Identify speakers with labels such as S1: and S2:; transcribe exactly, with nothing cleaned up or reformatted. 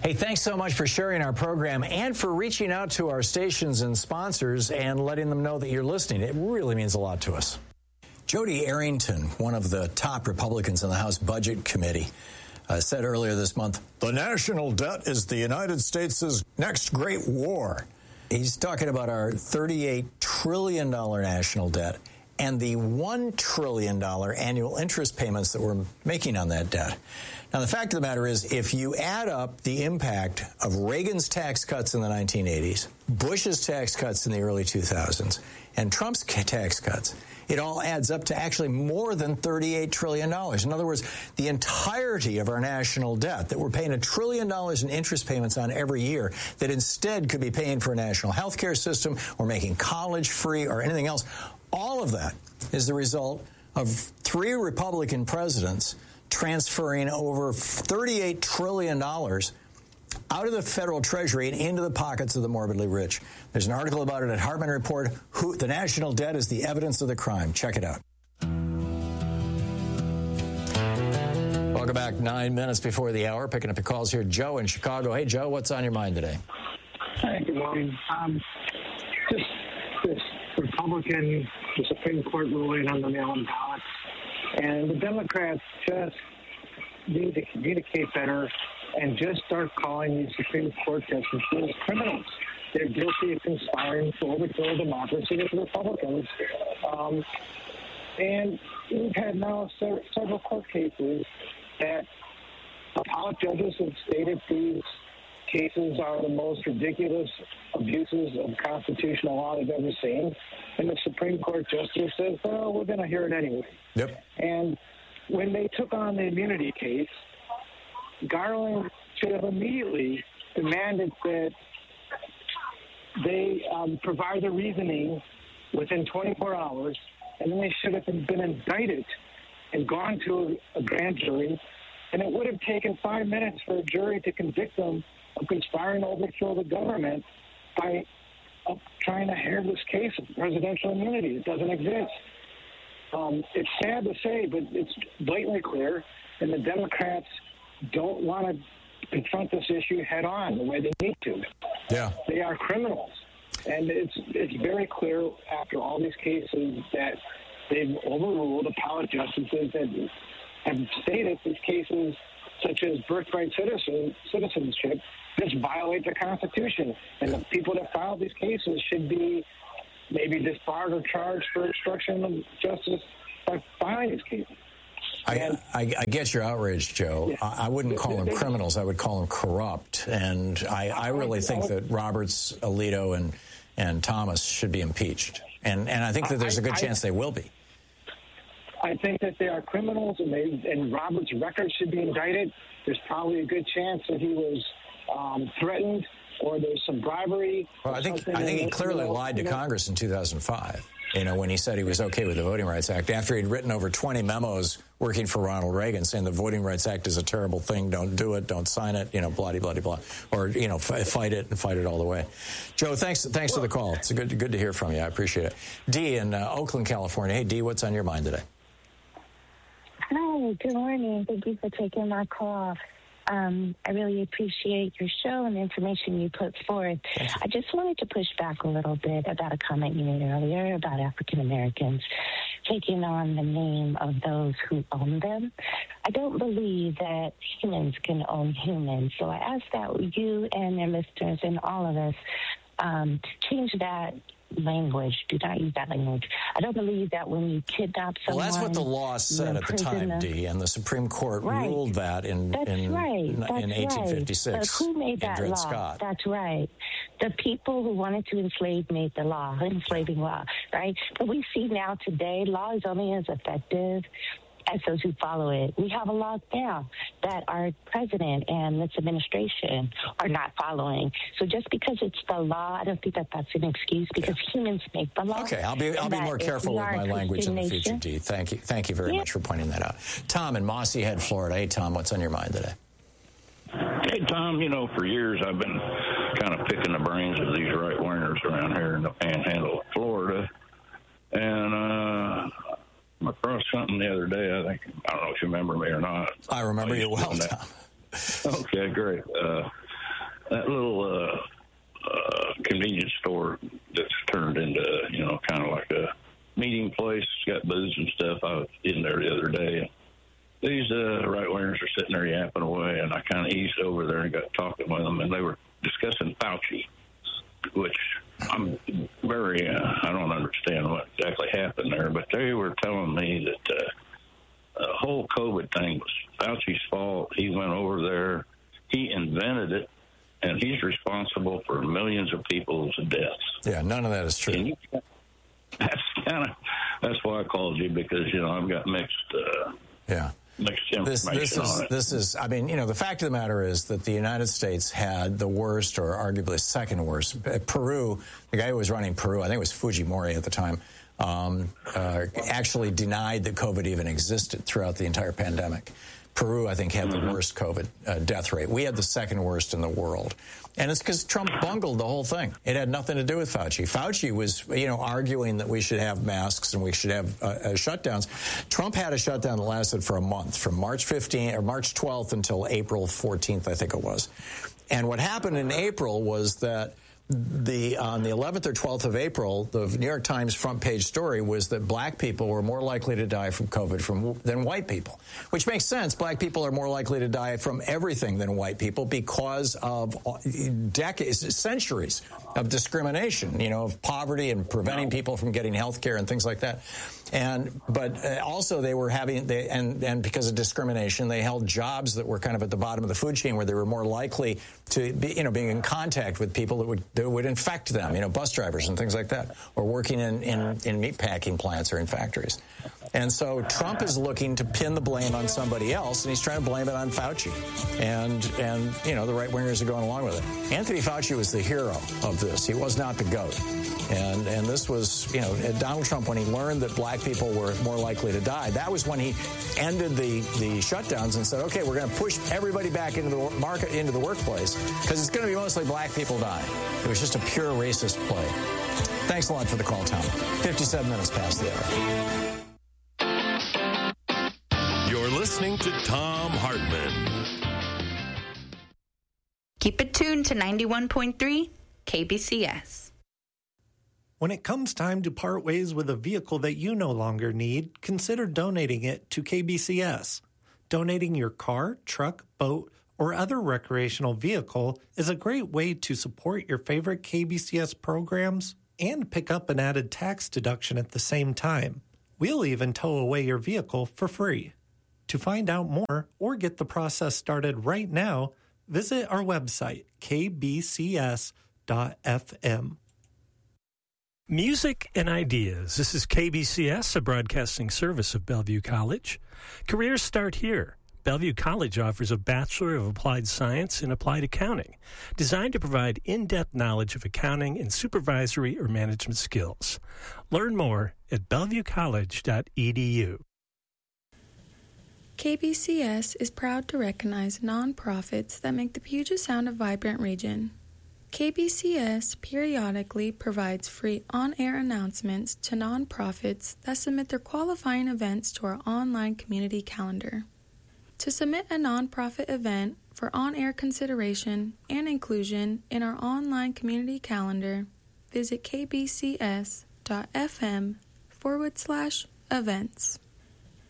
S1: Hey, thanks so much for sharing our program and for reaching out to our stations and sponsors and letting them know that you're listening. It really means a lot to us. Jody Arrington, one of the top Republicans in the House Budget Committee, uh, said earlier this month, the national debt is the United States' next great war. He's talking about our thirty-eight trillion dollars national debt and the one trillion dollars annual interest payments that we're making on that debt. Now, the fact of the matter is, if you add up the impact of Reagan's tax cuts in the nineteen eighties, Bush's tax cuts in the early two thousands, and Trump's tax cuts, it all adds up to actually more than thirty-eight trillion dollars. In other words, the entirety of our national debt that we're paying a trillion dollars in interest payments on every year that instead could be paying for a national health care system or making college free or anything else, all of that is the result of three Republican presidents transferring over thirty-eight trillion dollars out of the federal treasury and into the pockets of the morbidly rich. There's an article about it at Hartman Report, who, the national debt is the evidence of the crime. Check it out. Welcome back. Nine minutes before the hour. Picking up your calls here. Joe in Chicago. Hey, Joe, what's on your mind today?
S2: Hi, good morning. Um, just this Republican, the Supreme Court ruling on the mail-in ballots. And the Democrats just need to communicate better and just start calling these Supreme Court justices criminals. They're guilty of conspiring to overthrow democracy with the Republicans. Um, and we've had now se- several court cases that appellate judges have stated these cases are the most ridiculous abuses of constitutional law they've ever seen. And the Supreme Court justice says, well, we're going to hear it anyway.
S1: Yep.
S2: And when they took on the immunity case, Garland should have immediately demanded that they um, provide the reasoning within twenty-four hours, and then they should have been, been indicted and gone to a, a grand jury, and it would have taken five minutes for a jury to convict them of conspiring to overthrow the government by uh, trying to have this case of presidential immunity. It doesn't exist. Um, it's sad to say, but it's blatantly clear, and the Democrats don't want to confront this issue head on the way they need to.
S1: Yeah.
S2: They are criminals. And it's it's very clear after all these cases that they've overruled appellate justices that have stated these cases, such as birthright citizen, citizenship, just violate the Constitution. And the people that filed these cases should be maybe disbarred or charged for obstruction of justice by filing these cases.
S1: I, I, I get your outrage, Joe. Yeah. I, I wouldn't call them criminals. I would call them corrupt. And I, I really think that Roberts, Alito, and and Thomas should be impeached. And and I think that there's a good I, chance I, they will be.
S2: I think that they are criminals, and they and Roberts' record should be indicted. There's probably a good chance that he was um, threatened, or there's some bribery.
S1: Well, I think I think he clearly lied to Congress in two thousand five. You know, when he said he was okay with the Voting Rights Act, after he'd written over twenty memos working for Ronald Reagan saying the Voting Rights Act is a terrible thing, don't do it, don't sign it, you know, blah, blah, blah, blah. Or, you know, f- fight it and fight it all the way. Joe, thanks thanks for the call. It's good, good to hear from you. I appreciate it. Dee in uh, Oakland, California. Hey, Dee, what's on your mind today?
S3: Hi, good morning. Thank you for taking my call. Um, I really appreciate your show and the information you put forth. I just wanted to push back a little bit about a comment you made earlier about African Americans taking on the name of those who own them. I don't believe that humans can own humans. So I ask that you and your listeners and all of us um, change that language. Do not use that language. I don't believe that when you kidnap someone...
S1: Well, that's what the law said at the time, Dee, and the Supreme Court right. ruled that in, in,
S3: right. that's
S1: in eighteen fifty-six.
S3: Right. But who made that law?
S1: Scott.
S3: That's right. The people who wanted to enslave made the law, enslaving law, right? But we see now today, law is only as effective as those who follow it. We have a law now that our president and this administration are not following. So just because it's the law, I don't think that that's an excuse, because yeah. humans make the law.
S1: Okay, I'll be I'll be more careful with my language in the future, Dee. Thank you, thank you very
S3: yeah.
S1: much for pointing that out. Tom in Mossy Head, Florida. Hey, Tom, what's on your mind today?
S4: Hey, Tom. You know, for years I've been kind of picking the brains of these right wingers around here in the Panhandle of Florida, and uh. I across something the other day. I think I don't know if you remember me or not.
S1: I remember you well, Tom.
S4: Okay, great. Uh, that little uh, uh, convenience store that's turned into, you know, kind of like a meeting place. It's got booths and stuff. I was in there the other day. These uh, right-wingers are sitting there yapping away, and I kind of eased over there and got talking with them, and they were discussing Fauci, which I'm very, uh, I don't understand what exactly happened there, but they were telling me that uh, the whole COVID thing was Fauci's fault. He went over there, he invented it, and he's responsible for millions of people's deaths.
S1: Yeah, none of that is true.
S4: You, that's kind of, that's why I called you, because, you know, I've got mixed, uh,
S1: yeah.
S4: mixed information
S1: this, this
S4: on
S1: is,
S4: it.
S1: This is, I mean, you know, the fact of the matter is that the United States had the worst, or arguably second worst. Peru, the guy who was running Peru, I think it was Fujimori at the time, um, uh, actually denied that COVID even existed throughout the entire pandemic. Peru, I think, had mm-hmm. the worst COVID uh, death rate. We had the second worst in the world. And it's because Trump bungled the whole thing. It had nothing to do with Fauci. Fauci was, you know, arguing that we should have masks and we should have uh, uh, shutdowns. Trump had a shutdown that lasted for a month, from March fifteenth or March twelfth until April fourteenth, I think it was. And what happened in April was that the on the eleventh or twelfth of April, the New York Times front page story was that black people were more likely to die from COVID from, than white people, which makes sense. Black people are more likely to die from everything than white people because of decades, centuries of discrimination, you know, of poverty and preventing people from getting health care and things like that. And but uh, also they were having they and and because of discrimination, they held jobs that were kind of at the bottom of the food chain, where they were more likely to be, you know, being in contact with people that would that would infect them, you know, bus drivers and things like that, or working in in, in meat packing plants or in factories. And so Trump is looking to pin the blame on somebody else, and he's trying to blame it on Fauci. And and you know, the right wingers are going along with it. Anthony Fauci was the hero of this. He was not the goat. And and this was, you know, Donald Trump, when he learned that black people were more likely to die, that was when he ended the, the shutdowns and said, okay, we're going to push everybody back into the market, into the workplace, because it's going to be mostly black people dying. It was just a pure racist play. Thanks a lot for the call, Tom. fifty-seven minutes past the hour.
S5: You're listening to Thom Hartmann.
S6: Keep it tuned to ninety-one point three K B C S.
S7: When it comes time to part ways with a vehicle that you no longer need, consider donating it to K B C S. Donating your car, truck, boat, or other recreational vehicle is a great way to support your favorite K B C S programs and pick up an added tax deduction at the same time. We'll even tow away your vehicle for free. To find out more or get the process started right now, visit our website, k b c s dot f m.
S8: Music and ideas. This is K B C S, a broadcasting service of Bellevue College. Careers start here. Bellevue College offers a Bachelor of Applied Science in Applied Accounting, designed to provide in-depth knowledge of accounting and supervisory or management skills. Learn more at bellevue college dot e d u.
S9: K B C S is proud to recognize nonprofits that make the Puget Sound a vibrant region. K B C S periodically provides free on-air announcements to nonprofits that submit their qualifying events to our online community calendar. To submit a nonprofit event for on-air consideration and inclusion in our online community calendar, visit kbcs.fm forward slash events.